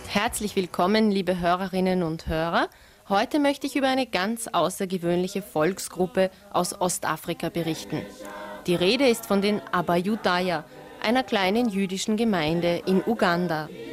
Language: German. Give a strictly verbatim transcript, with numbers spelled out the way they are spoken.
Herzlich willkommen, liebe Hörerinnen und Hörer. Heute möchte ich über eine ganz außergewöhnliche Volksgruppe aus Ostafrika berichten. Die Rede ist von den Abayudaya, einer kleinen jüdischen Gemeinde in Uganda.